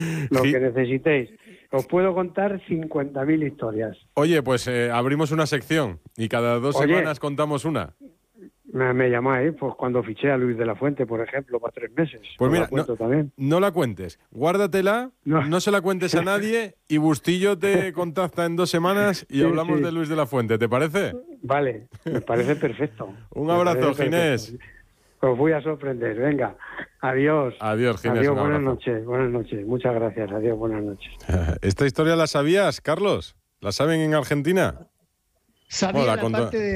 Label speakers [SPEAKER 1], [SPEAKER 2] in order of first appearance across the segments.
[SPEAKER 1] lo que necesitéis. Os puedo contar 50.000 historias.
[SPEAKER 2] Oye, pues abrimos una sección y cada 2 semanas contamos una.
[SPEAKER 1] Me llamáis, pues cuando fiché a Luis de la Fuente, por ejemplo, para 3 meses.
[SPEAKER 2] Pues mira,
[SPEAKER 1] también.
[SPEAKER 2] No la cuentes, guárdatela, no se la cuentes a nadie y Bustillo te contacta en 2 semanas y hablamos de Luis de la Fuente, ¿te parece?
[SPEAKER 1] Vale, me parece perfecto.
[SPEAKER 2] Un abrazo, Ginés.
[SPEAKER 1] Os voy a sorprender, venga. Adiós.
[SPEAKER 2] Adiós, Ginés.
[SPEAKER 1] Adiós, buenas noches. Muchas gracias, adiós, buenas noches.
[SPEAKER 2] ¿Esta historia la sabías, Carlos? ¿La saben en Argentina?
[SPEAKER 3] Sabía la parte de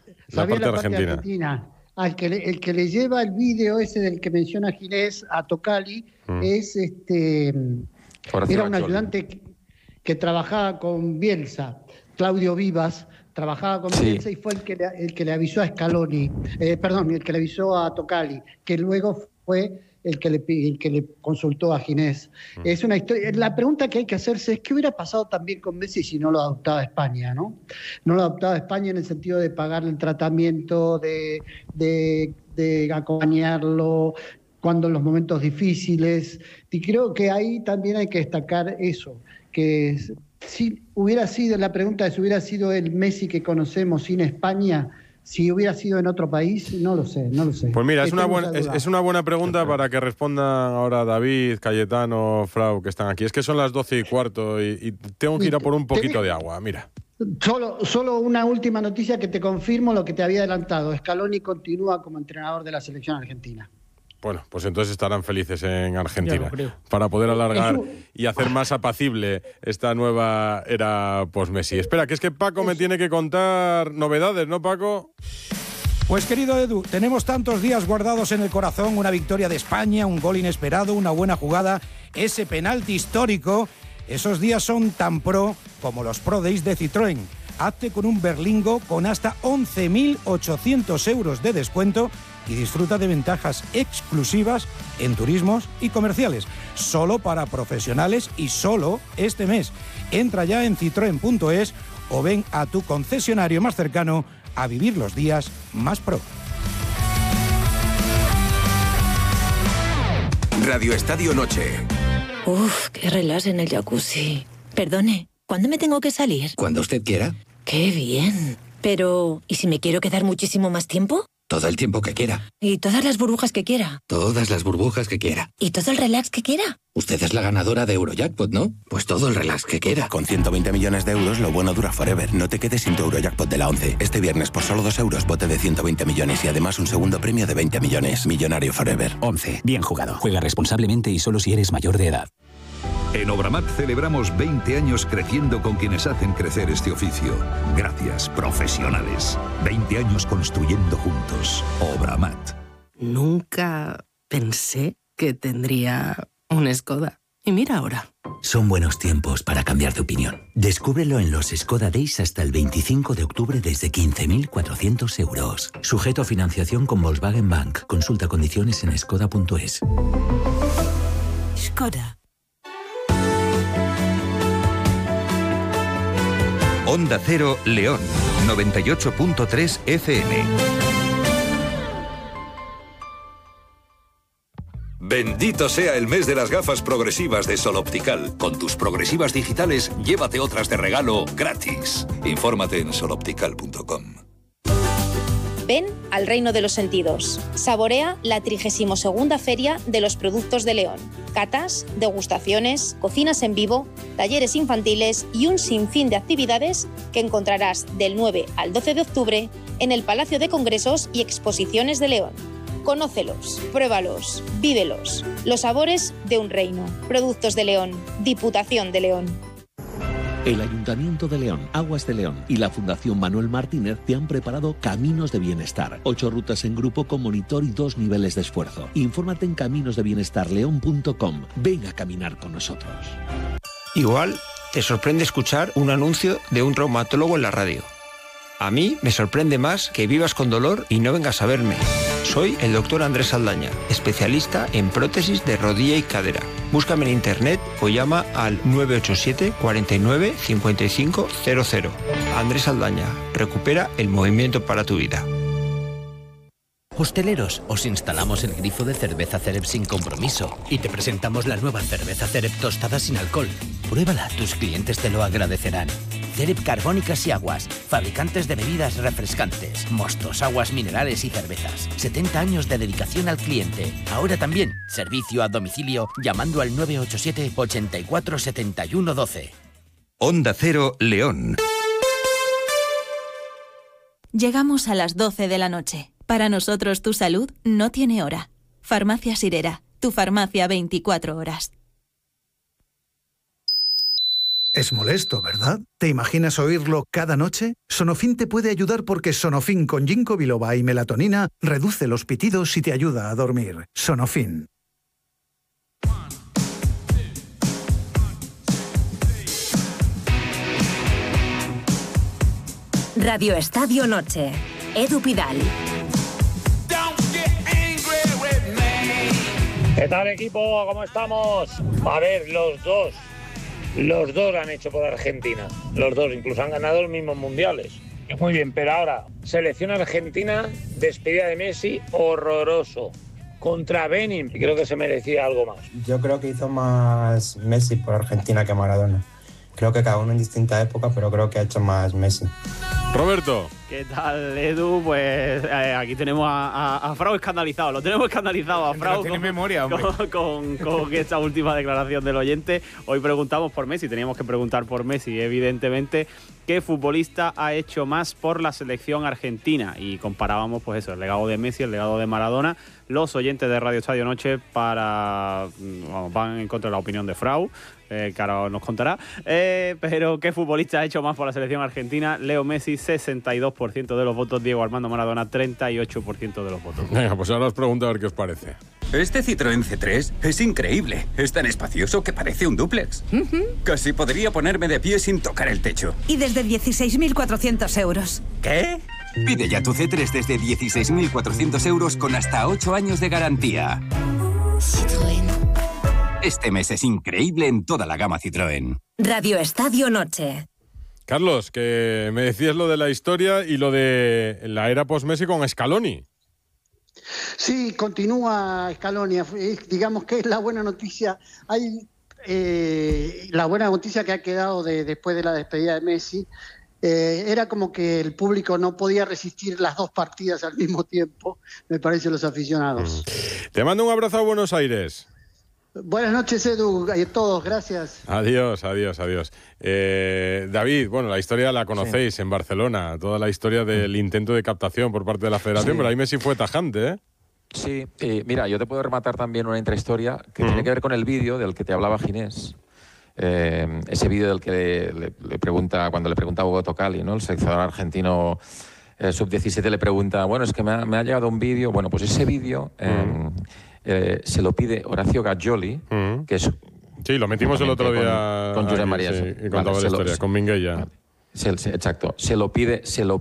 [SPEAKER 3] Argentina. El que le lleva el vídeo ese del que menciona Ginés a Tocali es era un ayudante que trabajaba con Bielsa, Claudio Vivas, trabajaba con Bielsa y fue el que le avisó a Scaloni, el que le avisó a Tocali, que luego fue el que le consultó a Ginés. Es una historia. La pregunta que hay que hacerse es qué hubiera pasado también con Messi si no lo adoptaba España, ¿no? No lo adoptaba España en el sentido de pagarle el tratamiento, de acompañarlo cuando en los momentos difíciles. Y creo que ahí también hay que destacar eso, que si hubiera sido, la pregunta es si hubiera sido el Messi que conocemos sin España, si hubiera sido en otro país, no lo sé.
[SPEAKER 2] Pues mira, es una buena pregunta para que respondan ahora David, Cayetano, Frau, que están aquí. Es que son las 12:15 y tengo que ir a por un poquito de agua, mira.
[SPEAKER 3] Solo una última noticia que te confirmo lo que te había adelantado. Scaloni continúa como entrenador de la selección argentina.
[SPEAKER 2] Bueno, pues entonces estarán felices en Argentina para poder alargar y hacer más apacible esta nueva era post-Messi. Espera, que es que Paco me tiene que contar novedades, ¿no, Paco?
[SPEAKER 4] Pues querido Edu, tenemos tantos días guardados en el corazón, una victoria de España, un gol inesperado, una buena jugada, ese penalti histórico. Esos días son tan pro como los Pro Days de Citroën. Hazte con un Berlingo con hasta 11.800 euros de descuento y disfruta de ventajas exclusivas en turismos y comerciales, solo para profesionales y solo este mes. Entra ya en citroen.es o ven a tu concesionario más cercano a vivir los días más pro.
[SPEAKER 5] Radio Estadio Noche.
[SPEAKER 6] Uf, qué relax en el jacuzzi. Perdone, ¿cuándo me tengo que salir?
[SPEAKER 5] Cuando usted quiera.
[SPEAKER 6] ¡Qué bien! Pero, ¿y si me quiero quedar muchísimo más tiempo?
[SPEAKER 5] Todo el tiempo que quiera.
[SPEAKER 6] ¿Y todas las burbujas que quiera?
[SPEAKER 5] Todas las burbujas que quiera.
[SPEAKER 6] ¿Y todo el relax que quiera?
[SPEAKER 5] Usted es la ganadora de Eurojackpot, ¿no? Pues todo el relax que quiera.
[SPEAKER 7] Con 120 millones de euros, lo bueno dura forever. No te quedes sin tu Eurojackpot de la 11. Este viernes, por solo 2 euros, bote de 120 millones y además un segundo premio de 20 millones. Millonario forever.
[SPEAKER 8] 11. Bien jugado. Juega responsablemente y solo si eres mayor de edad.
[SPEAKER 9] En Obramat celebramos 20 años creciendo con quienes hacen crecer este oficio. Gracias, profesionales. 20 años construyendo juntos. Obramat.
[SPEAKER 10] Nunca pensé que tendría un Skoda. Y mira ahora.
[SPEAKER 11] Son buenos tiempos para cambiar de opinión. Descúbrelo en los Skoda Days hasta el 25 de octubre desde 15.400 euros. Sujeto a financiación con Volkswagen Bank. Consulta condiciones en skoda.es.
[SPEAKER 10] Skoda.
[SPEAKER 12] Onda Cero, León, 98.3 FM.
[SPEAKER 13] Bendito sea el mes de las gafas progresivas de Sol Optical. Con tus progresivas digitales, llévate otras de regalo gratis. Infórmate en soloptical.com.
[SPEAKER 14] Ven al reino de los sentidos. Saborea la 32ª Feria de los Productos de León. Catas, degustaciones, cocinas en vivo, talleres infantiles y un sinfín de actividades que encontrarás del 9 al 12 de octubre en el Palacio de Congresos y Exposiciones de León. Conócelos, pruébalos, vívelos. Los sabores de un reino. Productos de León. Diputación de León.
[SPEAKER 15] El Ayuntamiento de León, Aguas de León y la Fundación Manuel Martínez te han preparado Caminos de Bienestar. 8 rutas en grupo con monitor y 2 niveles de esfuerzo. Infórmate en caminosdebienestarleón.com. Ven a caminar con nosotros.
[SPEAKER 16] Igual te sorprende escuchar un anuncio de un traumatólogo en la radio. A mí me sorprende más que vivas con dolor y no vengas a verme. Soy el doctor Andrés Saldaña, especialista en prótesis de rodilla y cadera. Búscame en internet o llama al 987 49 55 00. Andrés Saldaña, recupera el movimiento para tu vida.
[SPEAKER 17] Hosteleros, os instalamos el grifo de cerveza Cerep sin compromiso y te presentamos la nueva cerveza Cerep tostada sin alcohol. Pruébala, tus clientes te lo agradecerán. Cerep Carbónicas y Aguas, fabricantes de bebidas refrescantes, mostos, aguas minerales y cervezas. 70 años de dedicación al cliente. Ahora también, servicio a domicilio llamando al 987 84 71 12.
[SPEAKER 12] Onda Cero, León.
[SPEAKER 18] Llegamos a las 12 de la noche. Para nosotros tu salud no tiene hora. Farmacia Sirera, tu farmacia 24 horas.
[SPEAKER 19] Es molesto, ¿verdad? ¿Te imaginas oírlo cada noche? Sonofin te puede ayudar porque Sonofin con ginkgo biloba y melatonina reduce los pitidos y te ayuda a dormir. Sonofin.
[SPEAKER 20] Radio Estadio Noche. Edu Pidal.
[SPEAKER 21] ¿Qué tal, equipo? ¿Cómo estamos? A ver, los dos han hecho por Argentina. Los dos, incluso han ganado los mismos mundiales. Muy bien, pero ahora, selección argentina, despedida de Messi, horroroso. Contra Benin, creo que se merecía algo más.
[SPEAKER 22] Yo creo que hizo más Messi por Argentina que Maradona. Creo que cada uno en distinta época, pero creo que ha hecho más Messi.
[SPEAKER 2] Roberto.
[SPEAKER 23] ¿Qué tal, Edu? Pues aquí tenemos a Frau escandalizado. Lo tenemos escandalizado a Frau.
[SPEAKER 24] Tiene memoria, hombre.
[SPEAKER 23] Con esta última declaración del oyente. Hoy preguntamos por Messi. Teníamos que preguntar por Messi, evidentemente. ¿Qué futbolista ha hecho más por la selección argentina? Y comparábamos, pues eso, el legado de Messi, el legado de Maradona. Los oyentes de Radio Estadio Noche van en contra de la opinión de Frau, que ahora nos contará. Pero ¿qué futbolista ha hecho más por la selección argentina? Leo Messi, 62% de los votos. Diego Armando Maradona, 38% de los votos.
[SPEAKER 2] Venga, pues ahora os pregunto a ver qué os parece.
[SPEAKER 25] Este Citroën C3 es increíble. Es tan espacioso que parece un dúplex. Casi podría ponerme de pie sin tocar el techo.
[SPEAKER 20] Y desde 16.400 euros.
[SPEAKER 25] ¿Qué? Pide ya tu C3 desde 16.400 euros con hasta 8 años de garantía.
[SPEAKER 20] Citroën.
[SPEAKER 25] Este mes es increíble en toda la gama Citroën.
[SPEAKER 20] Radio Estadio Noche.
[SPEAKER 2] Carlos, que me decías lo de la historia y lo de la era post-Messi con Scaloni.
[SPEAKER 3] Sí, continúa Scaloni. Digamos que es la buena noticia. Hay la buena noticia que ha quedado después de la despedida de Messi. Era como que el público no podía resistir las dos partidas al mismo tiempo, me parece, los aficionados.
[SPEAKER 2] Te mando un abrazo a Buenos Aires.
[SPEAKER 3] Buenas noches, Edu, y a todos, gracias.
[SPEAKER 2] Adiós. David, bueno, la historia la conocéis, sí. En Barcelona, toda la historia del intento de captación por parte de la Federación, sí. Pero ahí Messi fue tajante, ¿eh?
[SPEAKER 26] Sí, mira, yo te puedo rematar también una intrahistoria que tiene que ver con el vídeo del que te hablaba Ginés. Ese vídeo del que le pregunta, cuando le pregunta a Hugo Tocali, ¿no? El seleccionador argentino sub-17 le pregunta, bueno, es que me ha llegado un vídeo. Bueno, pues ese vídeo se lo pide Horacio Gaggioli, que es...
[SPEAKER 2] Sí, lo metimos el otro día
[SPEAKER 26] con Josep María.
[SPEAKER 2] Sí, y contaba la historia, con Minguella.
[SPEAKER 26] Vale. Exacto. Se lo pide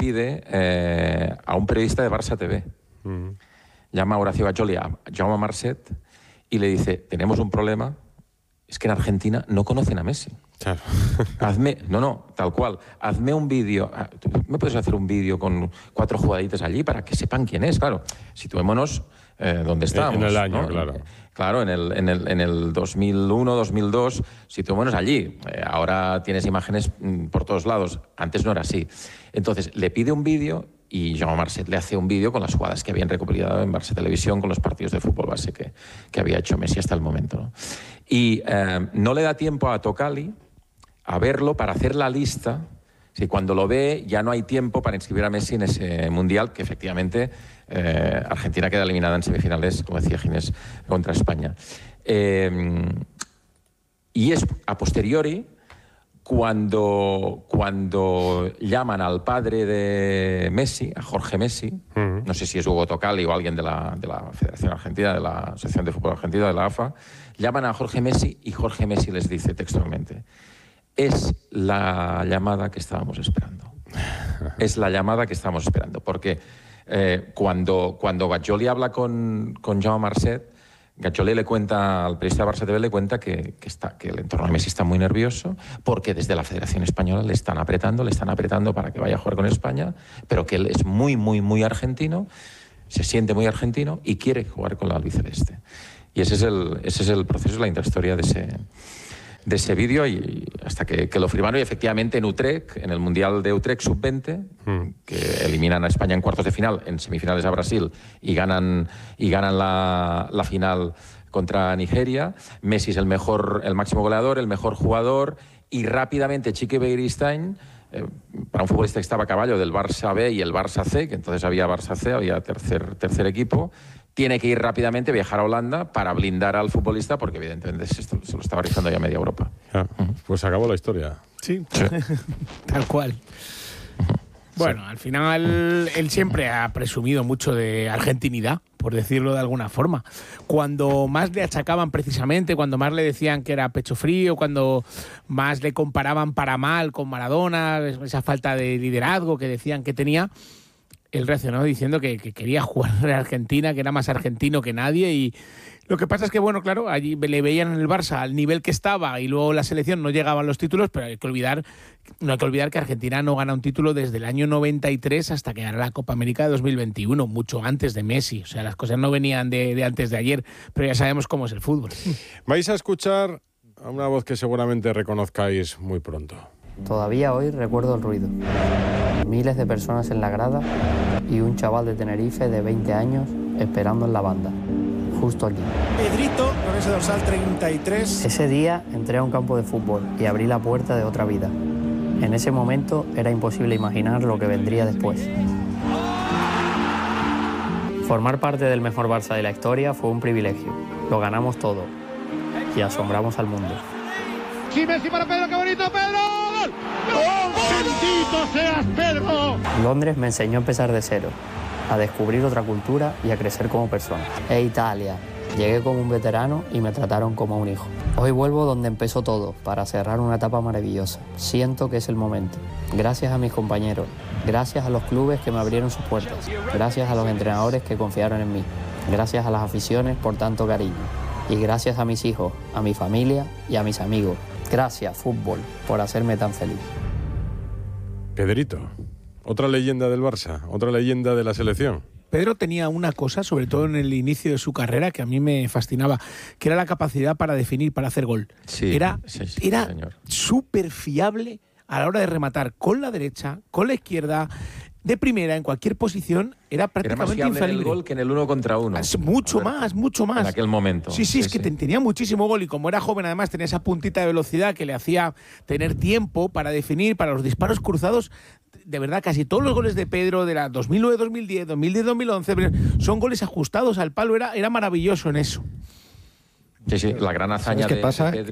[SPEAKER 26] a un periodista de Barça TV. Llama a Horacio Gaggioli a Jaume Marcet y le dice, tenemos un problema, es que en Argentina no conocen a Messi.
[SPEAKER 2] Claro.
[SPEAKER 26] Tal cual. Hazme un vídeo. ¿Me puedes hacer un vídeo con 4 jugaditas allí para que sepan quién es? Claro, situémonos donde estábamos.
[SPEAKER 2] En el año, ¿no?
[SPEAKER 26] Claro. Claro, en el 2001, 2002, situémonos allí. Ahora tienes imágenes por todos lados. Antes no era así. Entonces, le pide un vídeo y Jaume Marcet le hace un vídeo con las jugadas que habían recopilado en Barça Televisión con los partidos de fútbol base que había hecho Messi hasta el momento, ¿no? Y no le da tiempo a Tocali a verlo para hacer la lista. Si cuando lo ve ya no hay tiempo para inscribir a Messi en ese Mundial, que efectivamente Argentina queda eliminada en semifinales, como decía Ginés, contra España. Y es a posteriori cuando llaman al padre de Messi, a Jorge Messi, no sé si es Hugo Tocali o alguien de la Federación Argentina, de la Asociación de Fútbol Argentina, de la AFA, llaman a Jorge Messi y Jorge Messi les dice textualmente: es la llamada que estábamos esperando. Es la llamada que estábamos esperando. Porque cuando Gaggioli habla con Jaume Marcet, Gaggioli le cuenta al periodista de Barça TV, le cuenta que el entorno de Messi está muy nervioso porque desde la Federación Española le están apretando para que vaya a jugar con España, pero que él es muy, muy, muy argentino. se siente muy argentino y quiere jugar con la albiceleste. Y ese es el proceso, la intrahistoria de ese vídeo, y hasta que lo firmaron. Y efectivamente en Utrecht, en el Mundial de Utrecht sub-20, que eliminan a España en cuartos de final, en semifinales a Brasil, y ganan la final contra Nigeria. Messi es el máximo goleador, el mejor jugador, y rápidamente Chiqui Begiristain, para un futbolista que estaba a caballo del Barça B y el Barça C, que entonces había Barça C, había tercer equipo, tiene que ir rápidamente, viajar a Holanda para blindar al futbolista, porque evidentemente se lo estaba rizando ya media Europa.
[SPEAKER 2] Pues acabó la historia.
[SPEAKER 1] Sí. Tal cual. Bueno, al final él siempre ha presumido mucho de argentinidad, por decirlo de alguna forma. Cuando más le achacaban precisamente, cuando más le decían que era pecho frío, cuando más le comparaban para mal con Maradona, esa falta de liderazgo que decían que tenía, él reaccionó diciendo que quería jugar en Argentina, que era más argentino que nadie. Y lo que pasa es que, bueno, claro, allí le veían en el Barça al nivel que estaba, y luego la selección no llegaban los títulos, pero no hay que olvidar que Argentina no gana un título desde el año 93 hasta que gana la Copa América de 2021, mucho antes de Messi. O sea, las cosas no venían de antes de ayer, pero ya sabemos cómo es el fútbol.
[SPEAKER 2] Vais a escuchar a una voz que seguramente reconozcáis muy pronto.
[SPEAKER 4] Todavía hoy recuerdo el ruido. Miles de personas en la grada y un chaval de Tenerife de 20 años esperando en la banda, justo aquí.
[SPEAKER 1] Pedrito, con ese dorsal 33.
[SPEAKER 4] Ese día entré a un campo de fútbol y abrí la puerta de otra vida. En ese momento era imposible imaginar lo que vendría después. Formar parte del mejor Barça de la historia fue un privilegio. Lo ganamos todo y asombramos al mundo.
[SPEAKER 5] Sí, Messi para Pedro, qué bonito, Pedro. ¡Gol! ¡Bendito seas, Pedro!
[SPEAKER 4] Londres me enseñó a empezar de cero, a descubrir otra cultura y a crecer como persona. Italia, llegué como un veterano y me trataron como un hijo. Hoy vuelvo donde empezó todo, para cerrar una etapa maravillosa. Siento que es el momento. Gracias a mis compañeros, gracias a los clubes que me abrieron sus puertas, gracias a los entrenadores que confiaron en mí, gracias a las aficiones por tanto cariño, y gracias a mis hijos, a mi familia y a mis amigos. Gracias, fútbol, por hacerme tan feliz.
[SPEAKER 2] Pedrito, otra leyenda del Barça, otra leyenda de la selección.
[SPEAKER 1] Pedro tenía una cosa, sobre todo en el inicio de su carrera, que a mí me fascinaba, que era la capacidad para definir, para hacer gol.
[SPEAKER 26] Sí,
[SPEAKER 1] era súper fiable a la hora de rematar con la derecha, con la izquierda, de primera, en cualquier posición, era prácticamente
[SPEAKER 26] infalible. Era más fiable en el gol que en el 1 contra 1.
[SPEAKER 1] Mucho más. En
[SPEAKER 26] aquel momento.
[SPEAKER 1] Sí, es que tenía muchísimo gol, y como era joven además tenía esa puntita de velocidad que le hacía tener tiempo para definir, para los disparos cruzados. De verdad, casi todos los goles de Pedro de la 2009-2010, 2010-2011 son goles ajustados al palo. Era maravilloso en eso.
[SPEAKER 26] Sí, la gran hazaña
[SPEAKER 6] de
[SPEAKER 26] Pedro.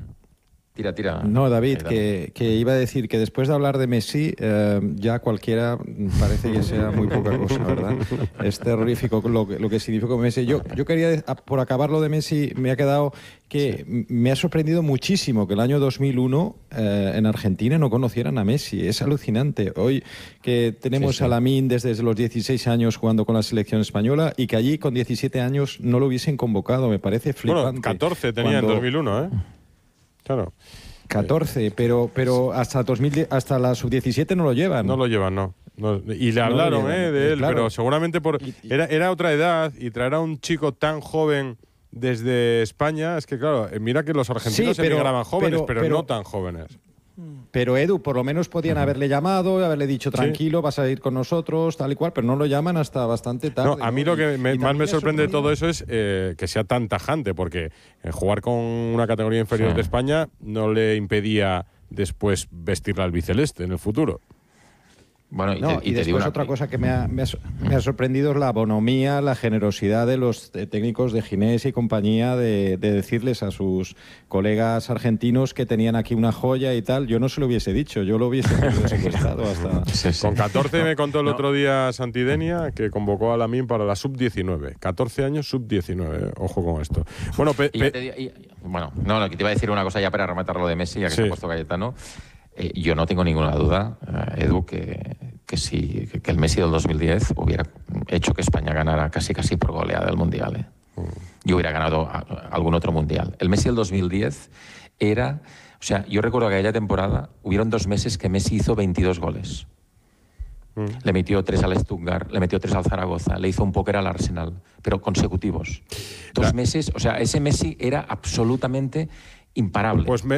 [SPEAKER 26] Tira.
[SPEAKER 6] No, David, que iba a decir que después de hablar de Messi, ya cualquiera parece que sea muy poca cosa, ¿verdad? Es terrorífico lo que significa Messi. Yo quería, por acabar lo de Messi, me ha quedado que me ha sorprendido muchísimo que el año 2001 en Argentina no conocieran a Messi. Es alucinante. Hoy que tenemos a Lamine desde los 16 años jugando con la selección española, y que allí con 17 años no lo hubiesen convocado, me parece flipante.
[SPEAKER 2] Bueno, 14 tenía en 2001, ¿eh? Claro.
[SPEAKER 6] 14, pero hasta la sub-17 no lo llevan.
[SPEAKER 2] No lo llevan, no. Y le hablaron de él, claro. Pero seguramente era otra edad, y traer a un chico tan joven desde España, es que claro, mira que los argentinos emigraban jóvenes, pero no tan jóvenes.
[SPEAKER 6] Pero Edu, por lo menos podían haberle llamado, haberle dicho tranquilo, vas a ir con nosotros, tal y cual, pero no lo llaman hasta bastante tarde.
[SPEAKER 2] No, a mí lo que más me sorprende de todo eso es que sea tan tajante, porque jugar con una categoría inferior de España no le impedía después vestir la albiceleste en el futuro.
[SPEAKER 6] Bueno, y después otra cosa que me ha sorprendido es la bonomía, la generosidad de los técnicos de Ginés y compañía de decirles a sus colegas argentinos que tenían aquí una joya y tal. Yo no se lo hubiese dicho, yo lo hubiese secuestrado hasta...
[SPEAKER 2] Con 14 me contó el otro día Santidenia que convocó a Lamine para la sub-19. 14 años, sub-19. Ojo con esto. Bueno,
[SPEAKER 26] que te iba a decir una cosa ya para rematar lo de Messi, ya que se ha puesto Cayetano. Yo no tengo ninguna duda, Edu, que el Messi del 2010 hubiera hecho que España ganara casi por goleada el Mundial. Y hubiera ganado algún otro Mundial. El Messi del 2010 era... O sea, yo recuerdo que aquella temporada hubieron 2 meses que Messi hizo 22 goles. Le metió 3 al Stuttgart, le metió 3 al Zaragoza, le hizo un póker al Arsenal, pero consecutivos. 2 meses, o sea, ese Messi era absolutamente imparable.
[SPEAKER 2] Pues